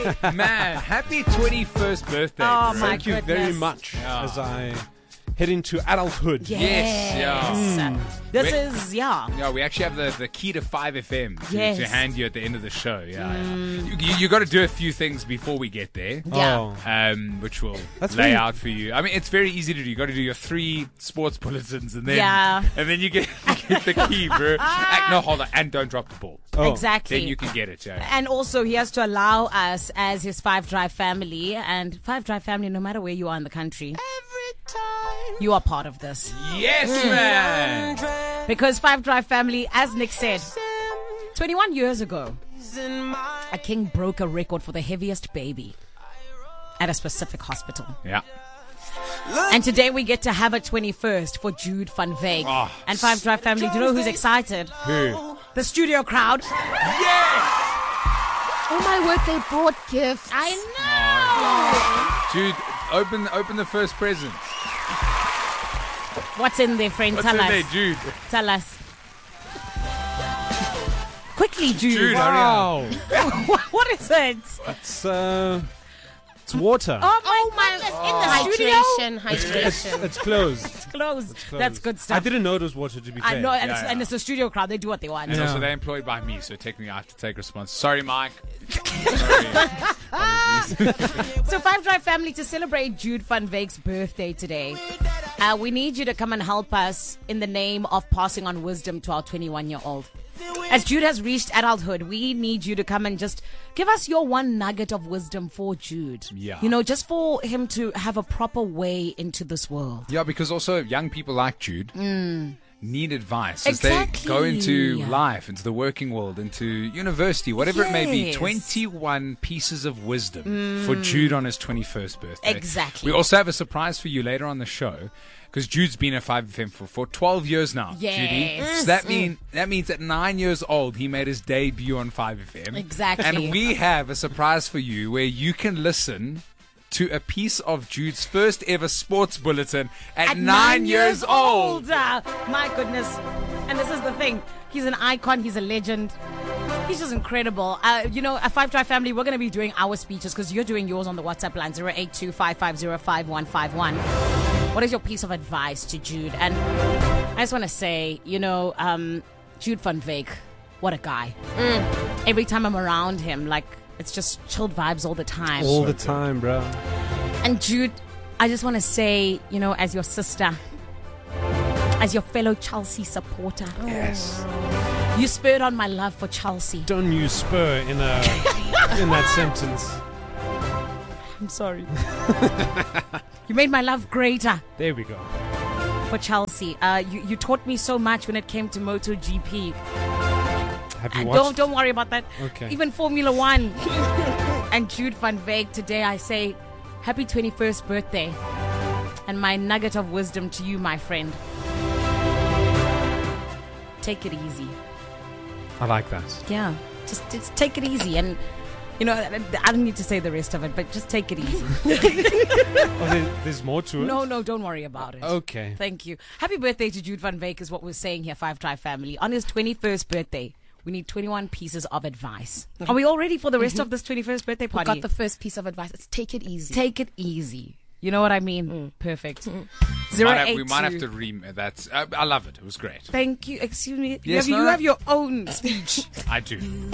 Man, happy 21st birthday. Oh, bro. my Thank you very goodness. much Yeah. as I head into adulthood. Yes, yeah. This Wait. is, yeah. Yeah, we actually have the key to 5FM Yes. to hand you at the end of the show. Yeah, You got to do a few things before we get there. Yeah. Oh. Which we'll That's lay very- out for you. I mean, it's very easy to do. You got to do your 3 sports bulletins, and then Yeah. and then you get the key, bro. No, hold on, and don't drop the ball. Oh. Exactly. Then you can get it. Yeah. And also, he has to allow us as his Five Drive family. And Five Drive family, no matter where you are in the country, you are part of this. Yes, man. Because Five Drive family, as Nick said, 21 years ago, a king broke a record for the heaviest baby at a specific hospital. Yeah. And today we get to have a 21st for Jude Van Veek. Oh. And Five Drive family, do you know who's excited? Who? The studio crowd. Oh my word, they brought gifts. I know. Jude, open the first present. What's in there, friend? What's Tell in us. there, Jude? Tell us. Quickly, Jude. Jude, hurry up. Wow. What is it? It's water. Oh my goodness. In the studio? Hydration. It's closed. It's closed. Closed. That's good I stuff. didn't know it was water, to be fair. I know, and, Yeah, it's, yeah. and it's the studio crowd. They do what they want. And Yeah. also, they're employed by me, so technically I have to take response. Sorry, Mike. So, Five Drive family, to celebrate Jude Van Veek's birthday today, we need you to come and help us in the name of passing on wisdom to our 21-year-old. As Jude has reached adulthood, we need you to come and just give us your one nugget of wisdom for Jude. Yeah. You know, just for him to have a proper way into this world. Yeah, because also young people like Jude need advice as Exactly. they go into life, into the working world, into university, whatever it may be. Yes. 21 pieces of wisdom for Jude on his 21st birthday. Exactly. We also have a surprise for you later on the show, because Jude's been at 5FM for 12 years now. Yes. Judy. So that means at 9 years old, he made his debut on 5FM. Exactly. And we have a surprise for you where you can listen to a piece of Jude's first ever sports bulletin at 9 years old. My goodness. And this is the thing. He's an icon. He's a legend. He's just incredible. You know, a Five Drive family, we're going to be doing our speeches because you're doing yours on the WhatsApp line, 082-550-5151. What is your piece of advice to Jude? And I just want to say, you know, Jude Van Veek, what a guy. Every time I'm around him, like, it's just chilled vibes all the time. All the time, bro. And Jude, I just want to say, you know, as your sister, as your fellow Chelsea supporter, Yes. you spurred on my love for Chelsea. Don't use spur in that sentence. I'm sorry. You made my love greater There we go. for Chelsea. You taught me so much when it came to MotoGP. Have you And watched? don't worry about that. Okay. Even Formula One. And Jude Van Veek, today I say happy 21st birthday. And my nugget of wisdom to you, my friend. Take it easy. I like that. Yeah, just take it easy. And, you know, I don't need to say the rest of it, but just take it easy. Oh, there's more to it? No, don't worry about it. Okay. Thank you. Happy birthday to Jude Van Veek is what we're saying here, Five Drive family. On his 21st birthday, we need 21 pieces of advice. Are we all ready for the rest of this 21st birthday We party? got the first piece of advice. It's take it easy. Take it easy. You know what I mean? Perfect. We might have to that. I love it. It was great. Thank you. Excuse me. Yes, you no? have your own speech. I do.